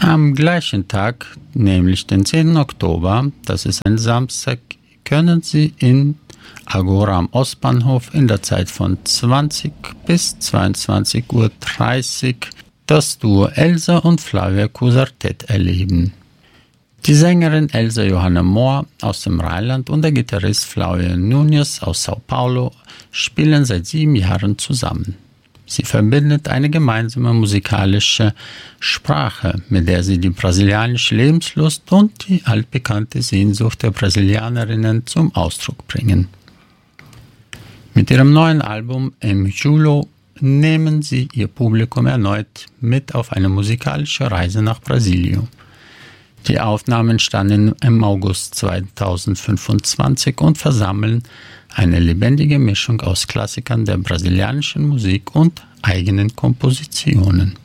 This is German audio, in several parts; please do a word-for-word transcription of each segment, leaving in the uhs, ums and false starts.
Am gleichen Tag, nämlich den zehnten Oktober, das ist ein Samstag, können Sie in Agora am Ostbahnhof in der Zeit von zwanzig bis zweiundzwanzig Uhr dreißig das Duo Elsa und Flavia Cosartet erleben. Die Sängerin Elsa Johanna Mohr aus dem Rheinland und der Gitarrist Flavio Núñez aus Sao Paulo spielen seit sieben Jahren zusammen. Sie verbindet eine gemeinsame musikalische Sprache, mit der sie die brasilianische Lebenslust und die altbekannte Sehnsucht der Brasilianerinnen zum Ausdruck bringen. Mit ihrem neuen Album Em Julho nehmen sie ihr Publikum erneut mit auf eine musikalische Reise nach Brasilien. Die Aufnahmen standen im August zweitausendfünfundzwanzig und versammeln eine lebendige Mischung aus Klassikern der brasilianischen Musik und eigenen Kompositionen.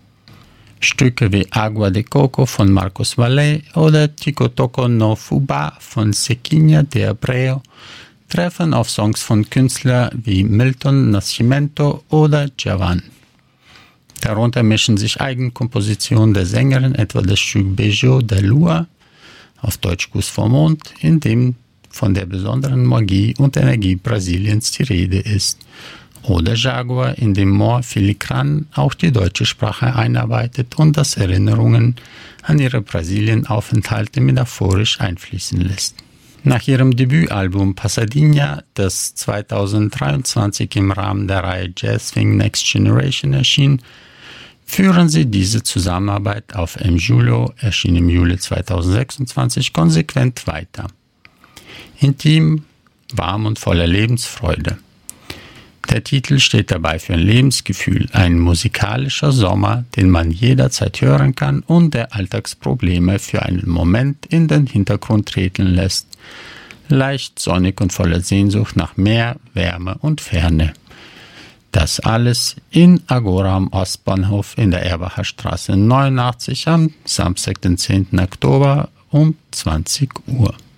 Stücke wie Agua de Coco von Marcos Valle oder Tico Toco no Fubá von Zequinha de Abreu treffen auf Songs von Künstlern wie Milton Nascimento oder Djavan. Darunter mischen sich Eigenkompositionen der Sängerin, etwa das Stück Beijos da Lua, auf Deutsch Kuss vom Mond, in dem von der besonderen Magie und Energie Brasiliens die Rede ist, oder Jaguar, in dem Mohr filigran auch die deutsche Sprache einarbeitet und das Erinnerungen an ihre Brasilienaufenthalte metaphorisch einfließen lässt. Nach ihrem Debütalbum Passadinha, das zweitausenddreiundzwanzig im Rahmen der Reihe Jazz Swing Next Generation erschien, führen sie diese Zusammenarbeit auf Em Julho, erschien im Juli zweitausendsechsundzwanzig, konsequent weiter. Intim, warm und voller Lebensfreude. Der Titel steht dabei für ein Lebensgefühl, ein musikalischer Sommer, den man jederzeit hören kann und der Alltagsprobleme für einen Moment in den Hintergrund treten lässt. Leicht sonnig und voller Sehnsucht nach Meer, Wärme und Ferne. Das alles in Agora am Ostbahnhof in der Erbacher Straße neunundachtzig am Samstag, den zehnten Oktober um zwanzig Uhr.